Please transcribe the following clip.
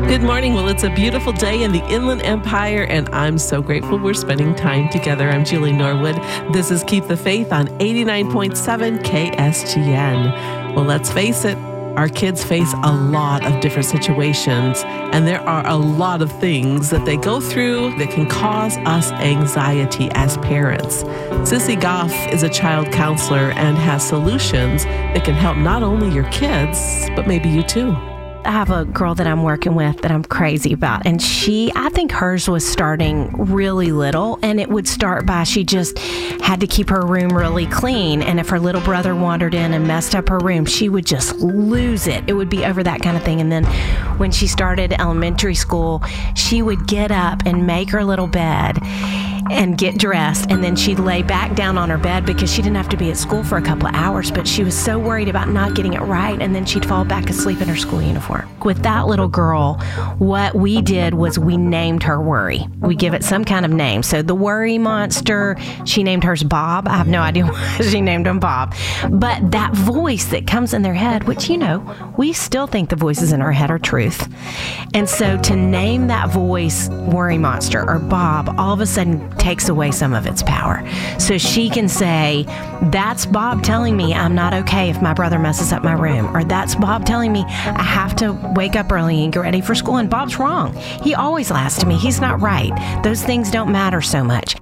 Good morning. Well, it's a beautiful day in the Inland Empire, and I'm so grateful we're spending time together. I'm Julie Norwood. This is Keep the Faith on 89.7 KSGN. Well, let's face it, our kids face a lot of different situations, and there are a lot of things that they go through that can cause us anxiety as parents. Sissy Goff is a child counselor and has solutions that can help not only your kids, but maybe you too. I have a girl that I'm working with that I'm crazy about, and I think hers was starting really little, and it would start by she just had to keep her room really clean, and if her little brother wandered in and messed up her room, she would just lose it. It would be over that kind of thing. And then when she started elementary school, she would get up and make her little bed and get dressed, and then she'd lay back down on her bed because she didn't have to be at school for a couple of hours, but she was so worried about not getting it right, and then she'd fall back asleep in her school uniform. With that little girl, what we did was we named her Worry. We give it some kind of name. So the Worry Monster, she named hers Bob. I have no idea why she named him Bob. But that voice that comes in their head, which, we still think the voices in our head are truth. And so to name that voice Worry Monster or Bob, all of a sudden takes away some of its power. So she can say, that's Bob telling me I'm not okay if my brother messes up my room. Or that's Bob telling me I have to wake up early and get ready for school. And Bob's wrong. He always lies to me. He's not right. Those things don't matter so much.